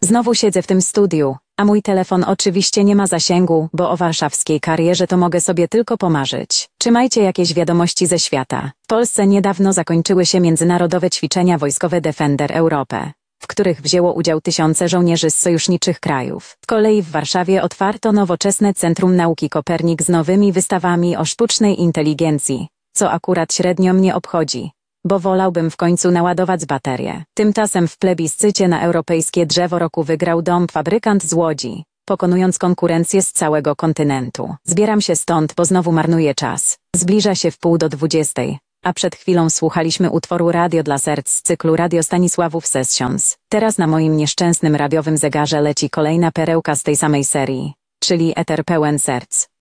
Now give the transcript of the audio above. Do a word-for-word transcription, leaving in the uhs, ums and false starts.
Znowu siedzę w tym studiu, a mój telefon oczywiście nie ma zasięgu, bo o warszawskiej karierze to mogę sobie tylko pomarzyć. Trzymajcie jakieś wiadomości ze świata. W Polsce niedawno zakończyły się międzynarodowe ćwiczenia wojskowe Defender Europe, w których wzięło udział tysiące żołnierzy z sojuszniczych krajów. Z kolei w Warszawie otwarto nowoczesne Centrum Nauki Kopernik z nowymi wystawami o sztucznej inteligencji, co akurat średnio mnie obchodzi, bo wolałbym w końcu naładować baterię. Tymczasem w plebiscycie na europejskie drzewo roku wygrał dom fabrykant z Łodzi, pokonując konkurencję z całego kontynentu. Zbieram się stąd, bo znowu marnuję czas. Zbliża się wpół do dwudziestej, a przed chwilą słuchaliśmy utworu Radio dla serc z cyklu Radio Stanisławów Sessions. Teraz na moim nieszczęsnym radiowym zegarze leci kolejna perełka z tej samej serii, czyli Eter pełen serc.